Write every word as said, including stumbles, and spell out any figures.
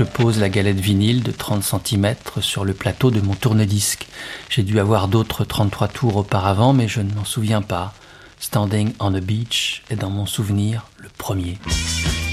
je pose la galette vinyle de trente centimètres sur le plateau de mon tourne-disque. J'ai dû avoir d'autres trente-trois tours auparavant, mais je ne m'en souviens pas. Standing on the Beach est dans mon souvenir le premier.